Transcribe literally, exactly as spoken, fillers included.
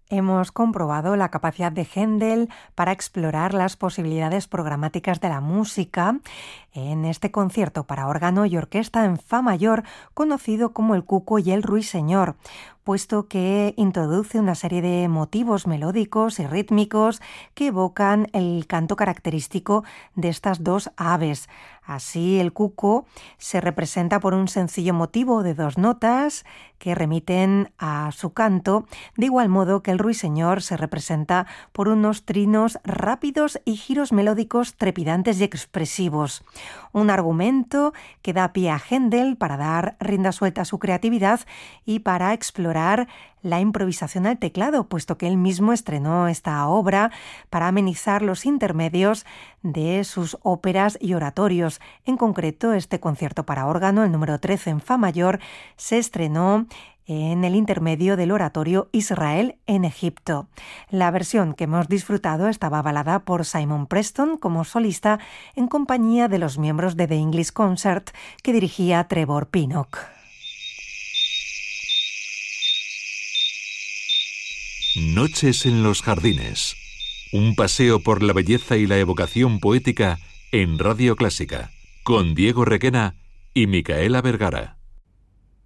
Hemos comprobado la capacidad de Händel para explorar las posibilidades programáticas de la música en este concierto para órgano y orquesta en fa mayor, conocido como el Cuco y el Ruiseñor, puesto que introduce una serie de motivos melódicos y rítmicos que evocan el canto característico de estas dos aves. Así, el cuco se representa por un sencillo motivo de dos notas que remiten a su canto, de igual modo que el ruiseñor se representa por unos trinos rápidos y giros melódicos trepidantes y expresivos. Un argumento que da pie a Händel para dar rienda suelta a su creatividad y para explorar la improvisación al teclado, puesto que él mismo estrenó esta obra para amenizar los intermedios de sus óperas y oratorios. En concreto, este concierto para órgano, el número trece en fa mayor, se estrenó en el intermedio del oratorio Israel en Egipto. La versión que hemos disfrutado estaba avalada por Simon Preston como solista en compañía de los miembros de The English Concert que dirigía Trevor Pinnock. Noches en los jardines. Un paseo por la belleza y la evocación poética en Radio Clásica, con Diego Requena y Micaela Vergara.